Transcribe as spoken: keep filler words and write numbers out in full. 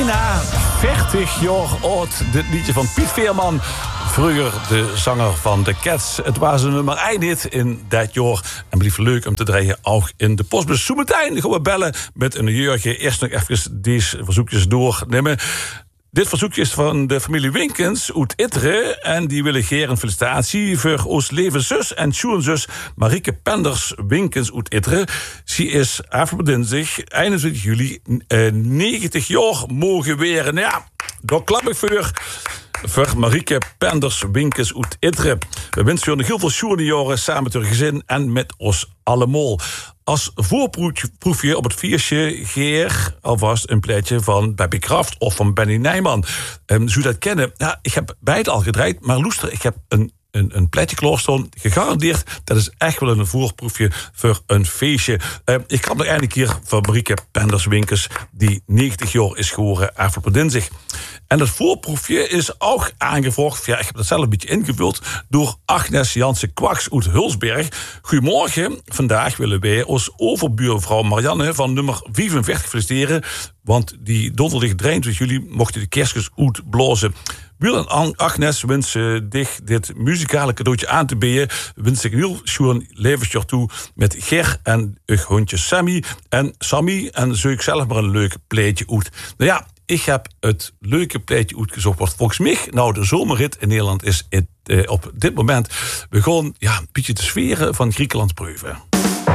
bijna veertig jaar oud. Dit liedje van Piet Veerman. Vroeger de zanger van The Cats. Het was een nummer één hit in dat jaar. En blief leuk om te draaien ook in de postbus. Zometeen gaan we bellen met een jeugdje. Eerst nog even deze verzoekjes doornemen. Dit verzoekje is van de familie Winkens uit Itteren. En die willen geer een felicitatie voor ons leven zus en schoonzus Marieke Penders Winkens uit Itteren. Ze is afgelopen dinsdag, eenentwintig juli, eh, negentig jaar mogen weren. Ja, daar klap ik voor. Voor Marieke Penders Winkens uit Itteren. We wensen jullie heel veel schoone jaren samen met uw gezin en met ons allemaal. Als voorproefje op het feestje geer alvast een plaatje van Baby Kraft of van Benny Nijman. Um, Zou je dat kennen? Ja, ik heb beide al gedraaid, maar Loester, ik heb een Een, een plaatje klaarstaan, gegarandeerd. Dat is echt wel een voorproefje voor een feestje. Uh, ik kwam nog een keer van Marieke Penders Winkens, die negentig jaar is geworden afgelopen dinsdag. En dat voorproefje is ook aangevraagd, ja, ik heb dat zelf een beetje ingevuld, door Agnes Jansen-Kwaks uit Hulsberg. Goedemorgen, vandaag willen wij ons overbuurvrouw Marianne van nummer vierenveertig feliciteren, want die donderdag drieëntwintig juli mochten de kerstjes uitblazen. Wil en Agnes wensen dich dit muzikale cadeautje aan te bieden. Wens ik een heel schoon levensjaar toe met Ger en uw hondje Sammy. En Sammy, en zoek ik zelf maar een leuk pleitje uit. Nou ja, ik heb het leuke pleitje uitgezocht. Wat volgens mij nou de zomerrit in Nederland is het, eh, op dit moment. We gaan ja, een beetje de sferen van Griekenland proeven.